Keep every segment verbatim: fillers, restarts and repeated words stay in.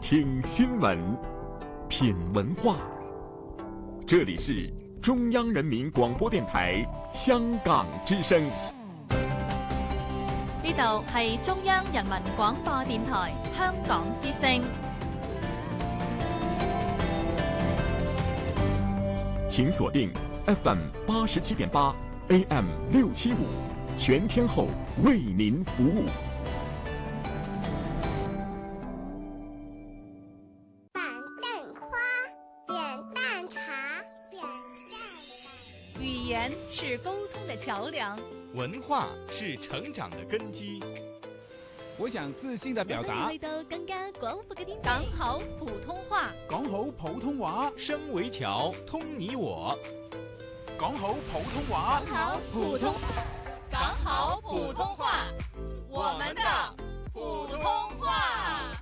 听新闻，品文化。这里是中央人民广播電台香港之聲。 呢度係中央人民廣播電台香港之聲。 請鎖定 F M 八十七點八 A M 六七五，全天候為您服務。 板凳花，扁担茶，扁担。 語言是溝通的橋梁， 文化是成長的根基。 我想自信地表達， 去到更加廣闊嘅天地，講好普通話， 講好普通話， 聲為橋，通你我。 講好普通話， 講好普通，講好普通話，我們的普通話。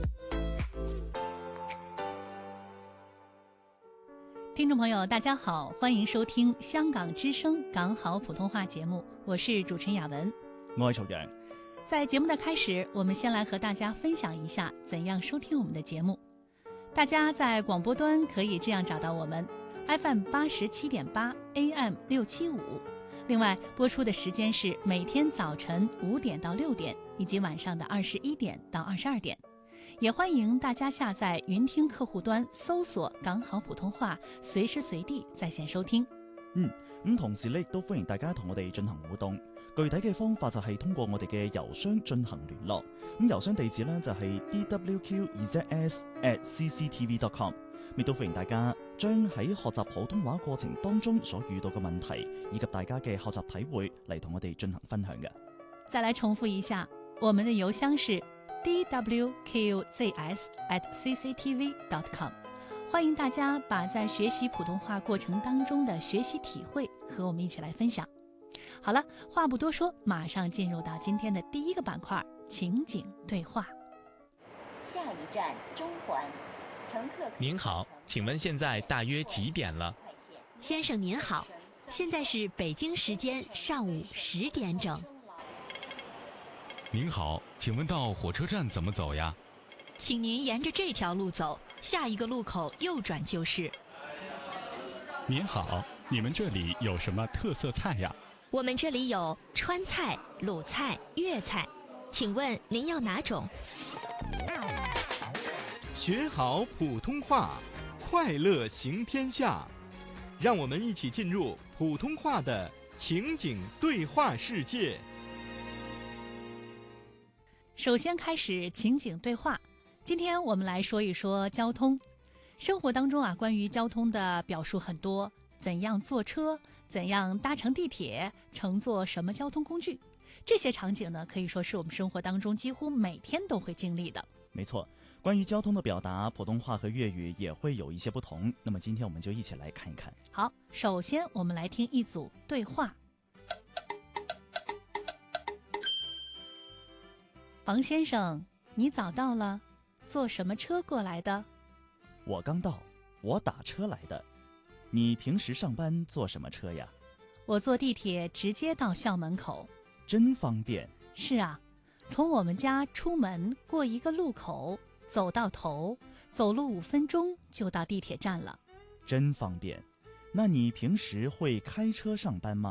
聽眾朋友，大家好，歡迎收聽香港之聲講好普通話節目，我是主持人雅文， 我係曹陽。 在節目的開始，我們先來和大家分享一下怎樣收聽我們的節目。大家在廣播端可以這樣找到我們 F M 八十七點八 A M 六七五，另外播出的時間是每天早晨五點到六點，以及晚上的二十一點到二十二點。也歡迎大家下載雲聽客戶端，搜索講好普通話，隨時隨地在線收聽。 嗯，咁同時咧亦都歡迎大家同我哋進行互動。具體嘅方法就係通過我哋嘅郵箱進行聯絡。咁郵箱地址呢就係 d w q z s at c c t v dot com。亦都歡迎大家將喺學習普通話過程當中所遇到嘅問題，以及大家嘅學習體會嚟同我哋進行分享嘅。 再來重複一下，我們的郵箱是 d w q z s at c c t v dot com。歡迎大家把在學習普通話過程當中的學習體會和我們一起來分享。好了，話不多說，馬上進入到今天的第一個板塊，情景對話。 下一站中環，乘客。 您好，請問現在大約幾點了？ 先生您好，現在是北京時間上午十點整。 您好，請問到火車站怎麼走呀？ 請您沿着這條路走，下一個路口右轉就是。 您好，你們這裡有什麼特色菜呀？ 我們這裡有川菜、魯菜、粵菜，請問您要哪種？ 學好普通話，快樂行天下。讓我們一起進入普通話的情景對話世界。 首先開始情景對話，今天我們來說一說交通。生活當中啊，關於交通的表述很多，怎樣坐車，怎樣搭乘地鐵，乘坐什麼交通工具，這些場景呢，可以說是我們生活當中幾乎每天都會經歷的。 沒錯，關於交通的表達，普通話和粵語也會有一些不同。那麼今天我們就一起來看一看。 好，首先我們來聽一組對話。王先生，你早到了，坐什麼車過來的？ 我剛到，我打車來的。你平時上班坐什麼車呀？ 我坐地鐵直接到校門口。 真方便。 是啊，從我們家出門過一個路口，走到頭，走路五分鐘就到地鐵站了。 真方便。那你平時會開車上班嗎？